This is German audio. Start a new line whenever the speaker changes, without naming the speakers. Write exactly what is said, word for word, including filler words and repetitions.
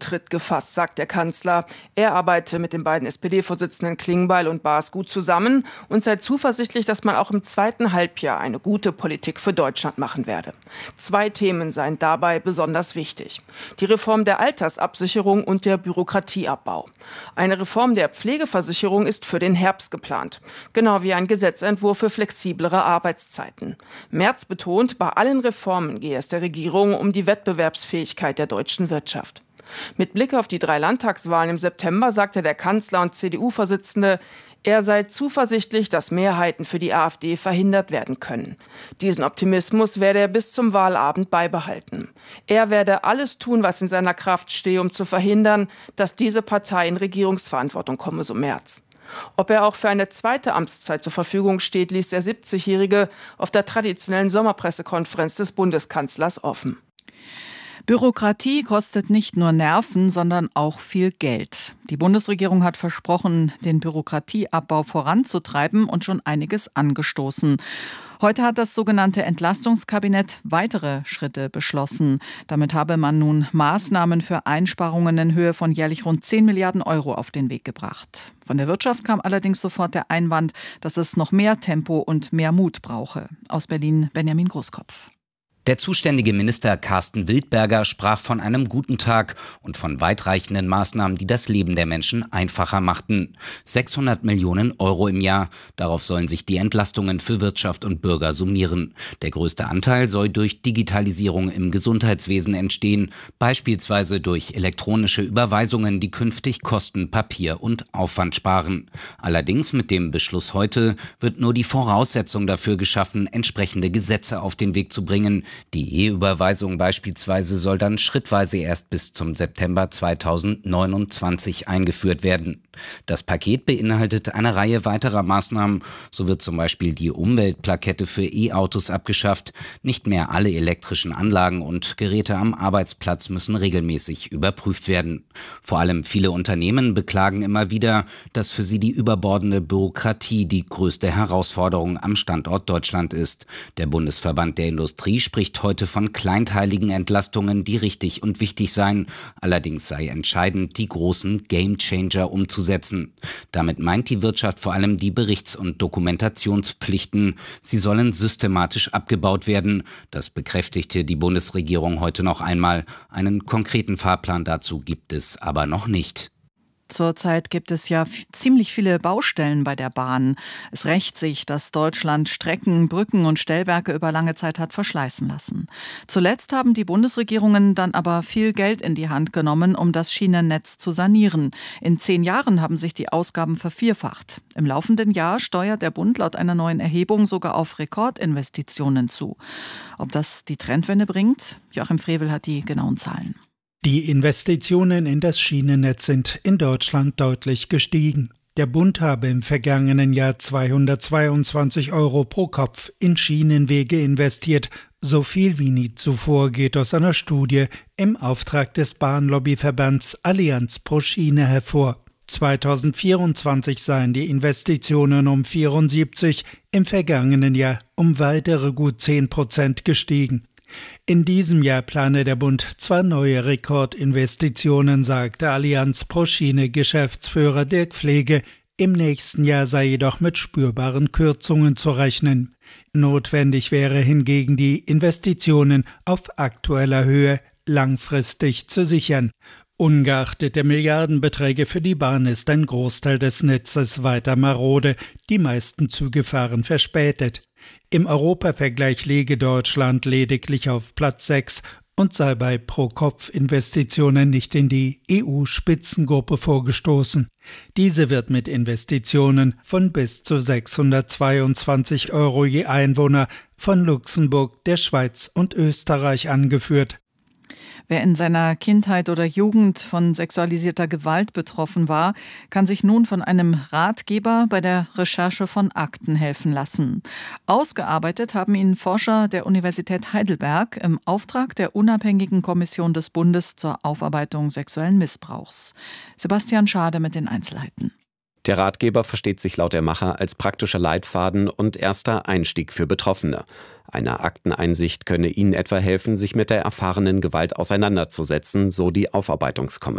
Tritt gefasst, sagt der Kanzler. Er arbeite mit den beiden S P D-Vorsitzenden Klingbeil und Baas gut zusammen und sei zuversichtlich, dass man auch im zweiten Halbjahr eine gute Politik für Deutschland machen werde. Zwei Themen seien dabei besonders wichtig: die Reform der Altersabsicherung und der Bürokratieabbau. Eine Reform der Pflegeversicherung ist für den Herbst geplant, genau wie ein Gesetzentwurf für flexiblere Arbeitszeiten. Merz betont, bei allen Reformen gehe es der Regierung um die Wettbewerbsfähigkeit der deutschen Wirtschaft. Mit Blick auf die drei Landtagswahlen im September sagte der Kanzler und C D U-Vorsitzende, er sei zuversichtlich, dass Mehrheiten für die AfD verhindert werden können. Diesen Optimismus werde er bis zum Wahlabend beibehalten. Er werde alles tun, was in seiner Kraft stehe, um zu verhindern, dass diese Partei in Regierungsverantwortung komme, so Merz. Ob er auch für eine zweite Amtszeit zur Verfügung steht, ließ der siebzigjährige auf der traditionellen Sommerpressekonferenz des Bundeskanzlers offen.
Bürokratie kostet nicht nur Nerven, sondern auch viel Geld. Die Bundesregierung hat versprochen, den Bürokratieabbau voranzutreiben und schon einiges angestoßen. Heute hat das sogenannte Entlastungskabinett weitere Schritte beschlossen. Damit habe man nun Maßnahmen für Einsparungen in Höhe von jährlich rund zehn Milliarden Euro auf den Weg gebracht. Von der Wirtschaft kam allerdings sofort der Einwand, dass es noch mehr Tempo und mehr Mut brauche. Aus Berlin Benjamin Großkopf.
Der zuständige Minister Carsten Wildberger sprach von einem guten Tag und von weitreichenden Maßnahmen, die das Leben der Menschen einfacher machten. sechshundert Millionen Euro im Jahr. Darauf sollen sich die Entlastungen für Wirtschaft und Bürger summieren. Der größte Anteil soll durch Digitalisierung im Gesundheitswesen entstehen, beispielsweise durch elektronische Überweisungen, die künftig Kosten, Papier und Aufwand sparen. Allerdings mit dem Beschluss heute wird nur die Voraussetzung dafür geschaffen, entsprechende Gesetze auf den Weg zu bringen. Die E-Überweisung beispielsweise soll dann schrittweise erst bis zum September zweitausendneunundzwanzig eingeführt werden. Das Paket beinhaltet eine Reihe weiterer Maßnahmen. So wird zum Beispiel die Umweltplakette für E-Autos abgeschafft. Nicht mehr alle elektrischen Anlagen und Geräte am Arbeitsplatz müssen regelmäßig überprüft werden. Vor allem viele Unternehmen beklagen immer wieder, dass für sie die überbordende Bürokratie die größte Herausforderung am Standort Deutschland ist. Der Bundesverband der Industrie spricht heute von kleinteiligen Entlastungen, die richtig und wichtig seien. Allerdings sei entscheidend, die großen Gamechanger umzusetzen. Damit meint die Wirtschaft vor allem die Berichts- und Dokumentationspflichten. Sie sollen systematisch abgebaut werden. Das bekräftigte die Bundesregierung heute noch einmal. Einen konkreten Fahrplan dazu gibt es aber noch nicht.
Zurzeit gibt es ja f- ziemlich viele Baustellen bei der Bahn. Es rächt sich, dass Deutschland Strecken, Brücken und Stellwerke über lange Zeit hat verschleißen lassen. Zuletzt haben die Bundesregierungen dann aber viel Geld in die Hand genommen, um das Schienennetz zu sanieren. In zehn Jahren haben sich die Ausgaben vervierfacht. Im laufenden Jahr steuert der Bund laut einer neuen Erhebung sogar auf Rekordinvestitionen zu. Ob das die Trendwende bringt? Joachim Frevel hat die genauen Zahlen.
Die Investitionen in das Schienennetz sind in Deutschland deutlich gestiegen. Der Bund habe im vergangenen Jahr zweihundertzweiundzwanzig Euro pro Kopf in Schienenwege investiert. So viel wie nie zuvor geht aus einer Studie im Auftrag des Bahnlobbyverbands Allianz pro Schiene hervor. zweitausendvierundzwanzig seien die Investitionen um vierundsiebzig, im vergangenen Jahr um weitere gut zehn Prozent gestiegen. In diesem Jahr plane der Bund zwar neue Rekordinvestitionen, sagte Allianz pro Schiene Geschäftsführer Dirk Pflege. Im nächsten Jahr sei jedoch mit spürbaren Kürzungen zu rechnen. Notwendig wäre hingegen, die Investitionen auf aktueller Höhe langfristig zu sichern. Ungeachtet der Milliardenbeträge für die Bahn ist ein Großteil des Netzes weiter marode, die meisten Züge fahren verspätet. Im Europavergleich liege Deutschland lediglich auf Platz sechs und sei bei Pro-Kopf-Investitionen nicht in die E U-Spitzengruppe vorgestoßen. Diese wird mit Investitionen von bis zu sechshundertzweiundzwanzig Euro je Einwohner von Luxemburg, der Schweiz und Österreich angeführt.
Wer in seiner Kindheit oder Jugend von sexualisierter Gewalt betroffen war, kann sich nun von einem Ratgeber bei der Recherche von Akten helfen lassen. Ausgearbeitet haben ihn Forscher der Universität Heidelberg im Auftrag der unabhängigen Kommission des Bundes zur Aufarbeitung sexuellen Missbrauchs. Sebastian Schade mit den Einzelheiten.
Der Ratgeber versteht sich laut der Macher als praktischer Leitfaden und erster Einstieg für Betroffene. Eine Akteneinsicht könne ihnen etwa helfen, sich mit der erfahrenen Gewalt auseinanderzusetzen, so die Aufarbeitungskommission.